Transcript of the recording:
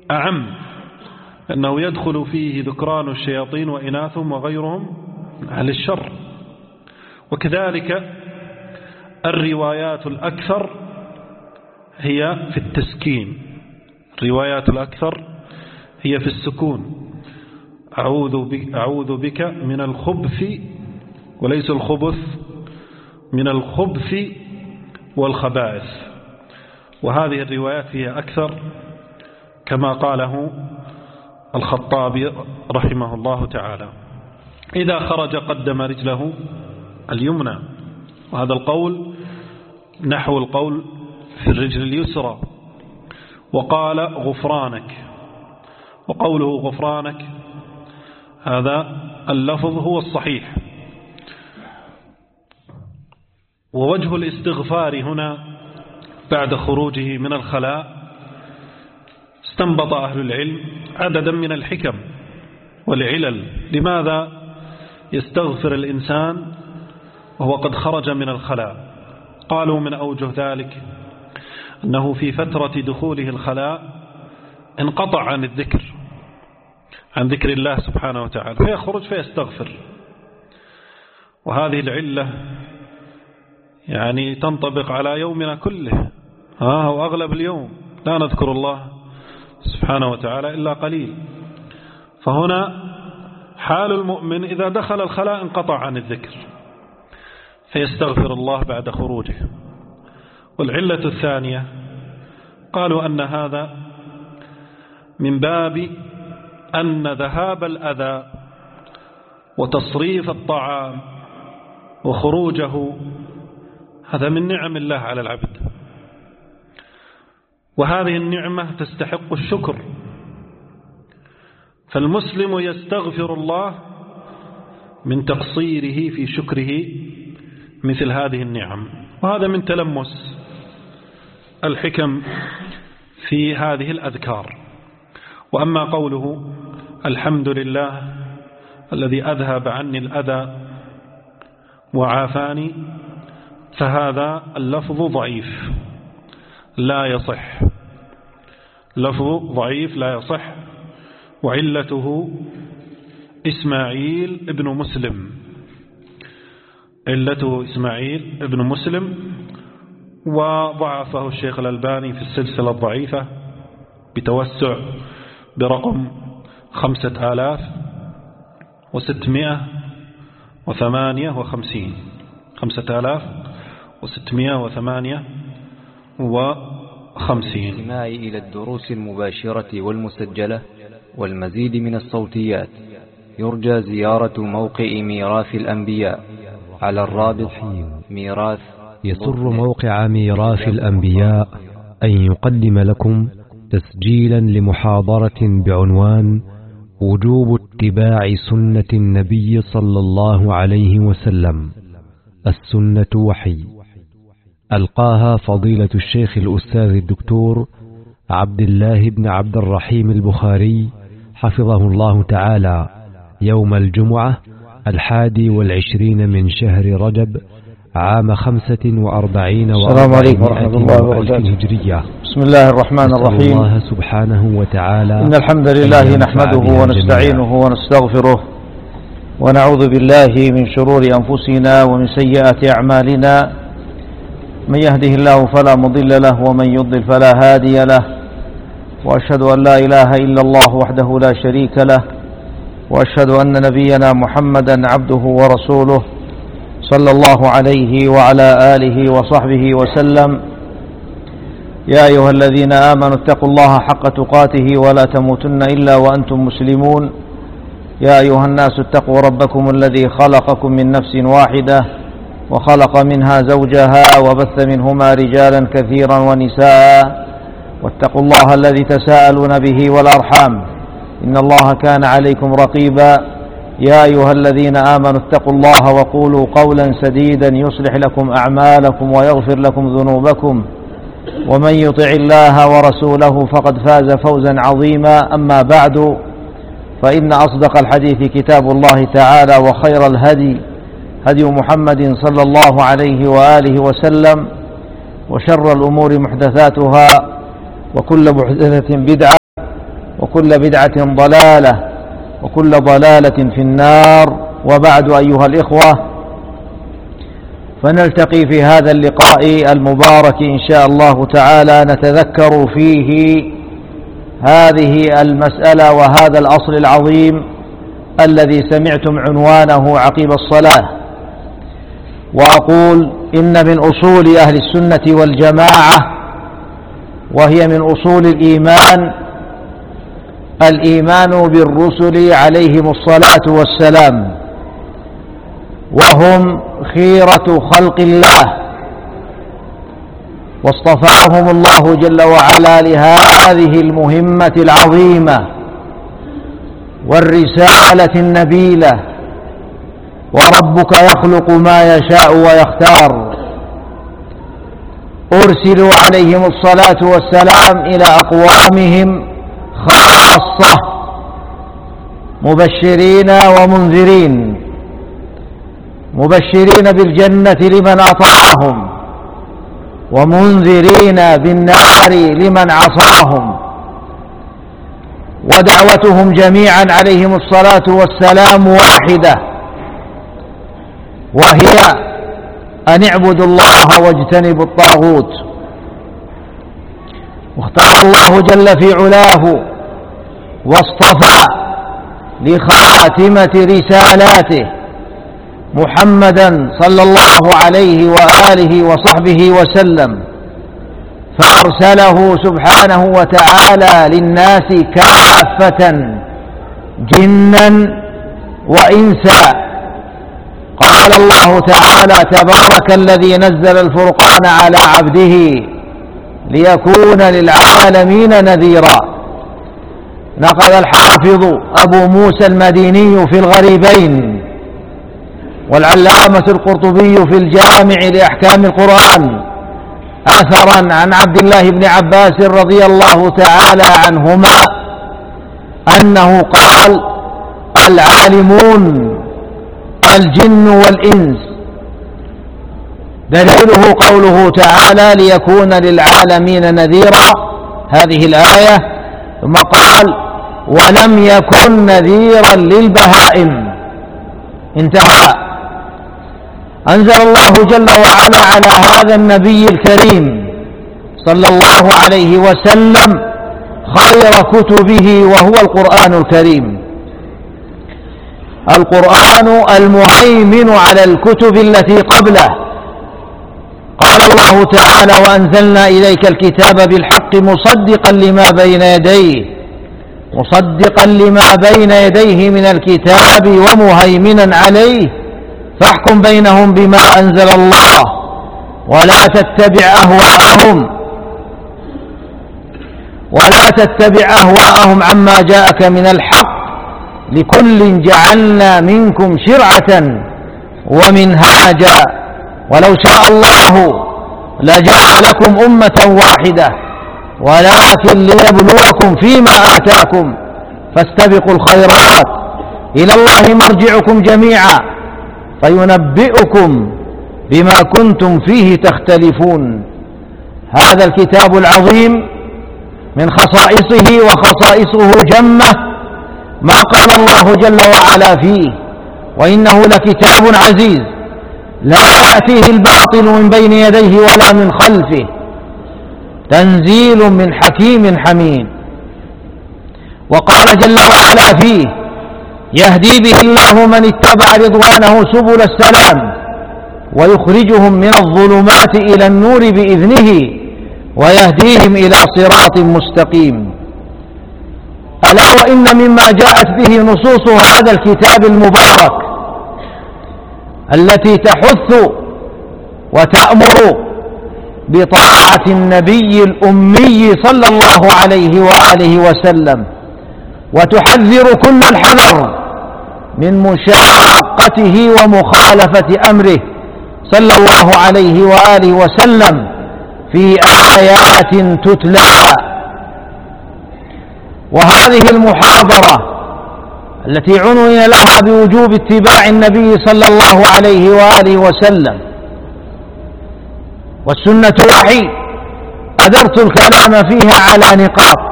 أعم، أنه يدخل فيه ذكران الشياطين وإناثهم وغيرهم أهل الشر. وكذلك الروايات الأكثر هي في التسكين، الروايات الأكثر هي في السكون. أعوذ بك من الخبث، وليس الخبث، من الخبث والخبائث. وهذه الروايات هي أكثر كما قاله الخطابي رحمه الله تعالى. إذا خرج قدم رجله اليمنى، وهذا القول نحو القول في الرجل اليسرى. وقال غفرانك، وقوله غفرانك هذا اللفظ هو الصحيح. ووجه الاستغفار هنا بعد خروجه من الخلاء استنبط أهل العلم عددا من الحكم والعلل لماذا يستغفر الإنسان وهو قد خرج من الخلاء. قالوا من أوجه ذلك أنه في فترة دخوله الخلاء انقطع عن الذكر، عن ذكر الله سبحانه وتعالى، فيخرج فيستغفر. وهذه العلة يعني تنطبق على يومنا كله، وأغلب اليوم لا نذكر الله سبحانه وتعالى إلا قليل. فهنا حال المؤمن إذا دخل الخلاء انقطع عن الذكر فيستغفر الله بعد خروجه. والعلة الثانية قالوا أن هذا من باب أن ذهاب الأذى وتصريف الطعام وخروجه هذا من نعم الله على العبد، وهذه النعمة تستحق الشكر. فالمسلم يستغفر الله من تقصيره في شكره مثل هذه النعم، وهذا من تلمس الحكم في هذه الأذكار. وأما قوله الحمد لله الذي أذهب عني الأذى وعافاني، فهذا اللفظ ضعيف لا يصح، لفظ ضعيف لا يصح. وعلته إسماعيل ابن مسلم، علته إسماعيل ابن مسلم، وضعفه الشيخ الألباني في السلسلة الضعيفة بتوسع برقم 5658 الاستماع إلى الدروس المباشرة والمسجلة والمزيد من الصوتيات يرجى زيارة موقع ميراث الأنبياء على الرابط ميراث. يسر موقع ميراث الأنبياء أن يقدم لكم تسجيلا لمحاضرة بعنوان وجوب اتباع سنة النبي صلى الله عليه وسلم، السنة وحي، ألقاها فضيلة الشيخ الأستاذ الدكتور عبد الله بن عبد الرحيم البخاري حفظه الله تعالى يوم الجمعة 21 من شهر رجب عام 45 السلام عليكم ورحمة الله وبركاته الهجرية. بسم الله الرحمن الرحيم. الله سبحانه وتعالى إن الحمد لله نحمده ونستعينه ونستغفره ونعوذ بالله من شرور أنفسنا ومن سيئات أعمالنا، من يهده الله فلا مضل له ومن يضلل فلا هادي له، وأشهد أن لا إله إلا الله وحده لا شريك له، وأشهد أن نبينا محمدا عبده ورسوله صلى الله عليه وعلى آله وصحبه وسلم. يا أيها الذين آمنوا اتقوا الله حق تقاته ولا تموتن إلا وأنتم مسلمون. يا أيها الناس اتقوا ربكم الذي خلقكم من نفس واحدة وخلق منها زوجها وبث منهما رجالا كثيرا ونساء، واتقوا الله الذي تساءلون به والأرحام إن الله كان عليكم رقيبا. يا أيها الذين آمنوا اتقوا الله وقولوا قولا سديدا يصلح لكم أعمالكم ويغفر لكم ذنوبكم، ومن يطع الله ورسوله فقد فاز فوزا عظيما. أما بعد، فإن أصدق الحديث كتاب الله تعالى، وخير الهدي هدي محمد صلى الله عليه وآله وسلم، وشر الأمور محدثاتها، وكل محدثة بدعة، وكل بدعة ضلالة وكل ضلالة في النار. وبعد أيها الإخوة، فنلتقي في هذا اللقاء المبارك إن شاء الله تعالى نتذكر فيه هذه المسألة وهذا الأصل العظيم الذي سمعتم عنوانه عقب الصلاة. وأقول إن من أصول أهل السنة والجماعة، وهي من أصول الإيمان بالرسل عليهم الصلاة والسلام، وهم خيرة خلق الله، واصطفاهم الله جل وعلا لهذه المهمة العظيمة والرسالة النبيلة. وربك يخلق ما يشاء ويختار. أرسلوا عليهم الصلاة والسلام إلى أقوامهم خاصة مبشرين ومنذرين، مبشرين بالجنة لمن أطاعهم، ومنذرين بالنار لمن عصاهم. ودعوتهم جميعا عليهم الصلاة والسلام واحدة، وهي أن اعبدوا الله واجتنبوا الطاغوت. واختار الله جل في علاه واصطفى لخاتمة رسالاته محمدا صلى الله عليه وآله وصحبه وسلم، فأرسله سبحانه وتعالى للناس كافة جنا وإنسا. قال الله تعالى: تبارك الذي نزل الفرقان على عبده ليكون للعالمين نذيرا. نقل الحافظ أبو موسى المديني في الغريبين، والعلامة القرطبي في الجامع لأحكام القرآن أثرا عن عبد الله بن عباس رضي الله تعالى عنهما أنه قال: العالمون الجن والإنس. دليله قوله تعالى: ليكون للعالمين نذيرا، هذه الآية. ثم قال: ولم يكن نذيرا للبهائم. انتهى. أنزل الله جل وعلا على هذا النبي الكريم صلى الله عليه وسلم خير كتبه، وهو القرآن الكريم، القرآن المهيمن على الكتب التي قبله. قال الله تعالى: وأنزلنا إليك الكتاب بالحق مصدقا لما بين يديه من الكتاب ومهيمنا عليه، فاحكم بينهم بما أنزل الله ولا تتبع أهواءهم عما جاءك من الحق، لكل جعلنا منكم شرعة ومنهاجا، ولو شاء الله لجعلكم أمة واحدة، ولكن ليبلوكم فيما آتاكم، فاستبقوا الخيرات، إلى الله مرجعكم جميعا فينبئكم بما كنتم فيه تختلفون. هذا الكتاب العظيم من خصائصه، وخصائصه جمة، ما قال الله جل وعلا فيه: وإنه لكتاب عزيز لا يأتيه الباطل من بين يديه ولا من خلفه، تنزيل من حكيم حميد. وقال جل وعلا فيه: يهدي به الله من اتبع رضوانه سبل السلام، ويخرجهم من الظلمات إلى النور بإذنه، ويهديهم إلى صراط مستقيم. ألا وإن مما جاءت به نصوص هذا الكتاب المبارك التي تحث وتأمر بطاعة النبي الأمي صلى الله عليه وآله وسلم، وتحذر كل الحذر من مشاقته ومخالفة أمره صلى الله عليه وآله وسلم في آيات تتلى. وهذه المحاضرة التي عنون لها بوجوب اتباع النبي صلى الله عليه وآله وسلم، والسنة وحي، أدرت الكلام فيها على نقاط.